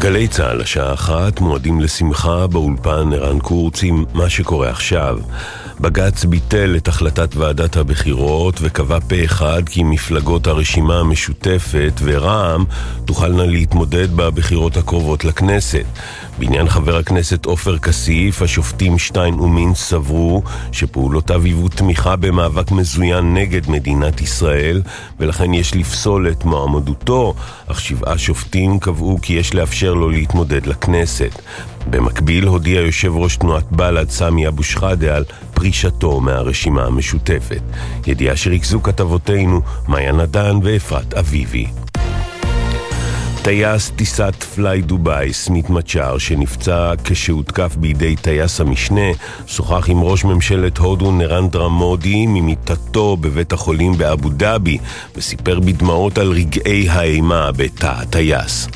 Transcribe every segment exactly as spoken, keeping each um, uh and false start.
גלי צהל, השעה אחת, מועדים לשמחה באולפן ערן קורץ עם מה שקורה עכשיו. בג"ץ ביטל את החלטת ועדת הבחירות וקבע פה אחד כי מפלגות הרשימה המשותפת ורע"מ תוכלנה להתמודד בבחירות הקרובות לכנסת. בעניין חבר הכנסת עופר כסיף, השופטים שטיין ומינץ סברו שפעולותיו היוו תמיכה במאבק מזוין נגד מדינת ישראל, ולכן יש לפסול את מועמדותו, אך שבעה שופטים קבעו כי יש לאפשר לו להתמודד לכנסת. במקביל הודיע יושב ראש תנועת בל"ד סמי אבו שחאדה על פרישתו מהרשימה המשותפת. ידיעה שריכזו כתבותינו מאיה נדן ואפרת אביבי. טייס טיסת פליי דובאי סמית מצ'אר שנפצע כשהותקף בידי טייס המשנה שוחח עם ראש ממשלת הודו נרנדרה מודי ממיטתו בבית החולים באבו דאבי וסיפר בדמעות על רגעי האימה בתא הטייס.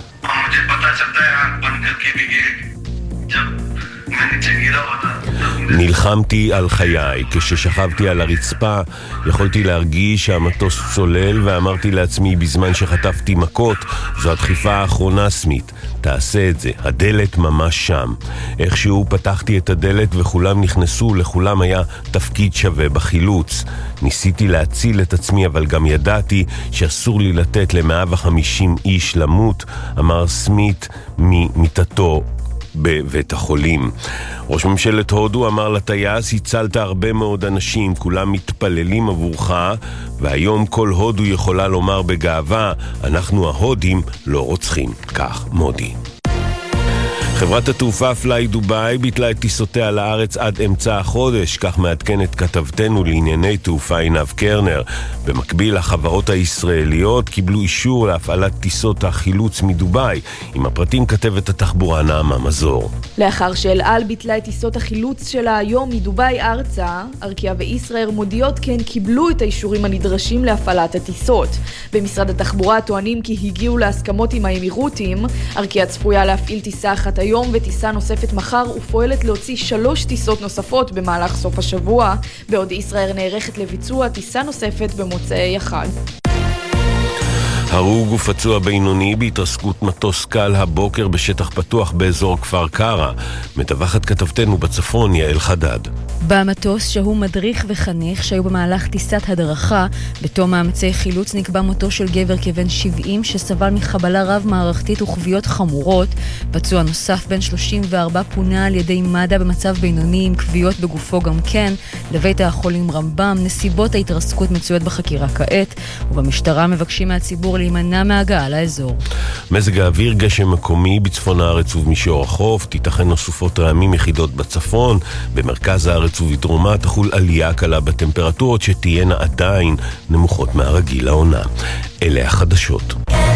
נלחמתי על חיי, כששכבתי על הרצפה יכולתי להרגיש שהמטוס צולל ואמרתי לעצמי בזמן שחטפתי מכות, זו הדחיפה האחרונה סמית, תעשה את זה, הדלת ממש שם. איכשהו פתחתי את הדלת וכולם נכנסו, לכולם היה תפקיד שווה בחילוץ. ניסיתי להציל את עצמי אבל גם ידעתי שאסור לי לתת ל-מאה וחמישים איש למות, אמר סמית ממיטתו בבית החולים. ראש ממשלת הודו אמר לטייס, הצלת הרבה מאוד אנשים, כולם מתפללים עבורך, והיום כל הודו יכולה לומר בגאווה, אנחנו ההודים לא רוצחים. כך מודי. חברת התעופה פליי דובאי ביטלה את טיסותיה לארץ עד אמצע החודש, כך מעדכנת כתבתנו לענייני תעופה עינב קרנר. במקביל, החברות הישראליות קיבלו אישור להפעלת טיסות החילוץ מדובאי. עם הפרטים כתבת התחבורה נעמה מזור. לאחר שאל על ביטלה את טיסות החילוץ שלה היום מדובאי ארצה, ארקיע וישראל מודיעות כן קיבלו את האישורים הנדרשים להפעלת הטיסות. במשרד התחבורה טוענים כי הגיעו להסכמות עם האמירותים. ארקיע צפויה להפעיל טיסה אחת היום וטיסה נוספת מחר ופועלת להוציא שלוש טיסות נוספות במהלך סוף השבוע, בעוד ישראל נערכת לביצוע טיסה נוספת במוצאי החג. הרוג ופצוע בינוני בהתרסקות מטוס קל הבוקר בשטח פתוח באזור כפר קרא. מדווחת כתבתנו בצפון יעל חדד. במטוס שהוא מדריך וחניך שהיו במהלך טיסת הדרכה, בתום מאמצי חילוץ נקבע מותו של גבר כבן שבעים שסבל מחבלה רב מערכתית וכוויות חמורות. פצוע נוסף בן שלושים וארבע פונה על ידי מד"א במצב בינוני עם כוויות בגופו גם כן לבית החולים רמב"ם. נסיבות ההתרסקות מצויות בחקירה כעת, ובמשטרה מבקשים מהציבור להימנע מהגעה לאזור. מזג האוויר גשם מקומי בצפון הארץ ובמישור החוף, תיתכן נוספות רעמים יחידות בצפון, במרכז הארץ ובדרומה תחול עלייה קלה בטמפרטורות שתהיינה עדיין נמוכות מהרגיל לעונה. אלה החדשות.